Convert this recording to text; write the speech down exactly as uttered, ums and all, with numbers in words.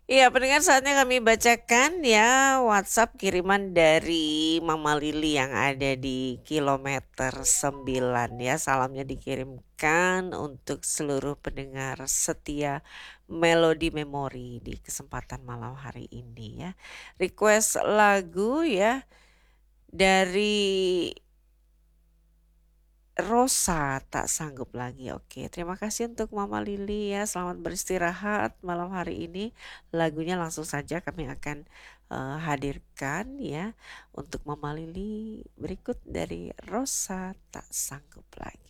Iya, pendengar saatnya kami bacakan ya WhatsApp kiriman dari Mama Lili yang ada di kilometer sembilan ya. Salamnya dikirimkan untuk seluruh pendengar setia Melodi Memori di kesempatan malam hari ini ya. Request lagu ya dari Rosa tak sanggup lagi. Oke, terima kasih untuk Mama Lili ya. Selamat beristirahat malam hari ini. Lagunya langsung saja kami akan eh, hadirkan ya untuk Mama Lili berikut dari Rosa tak sanggup lagi.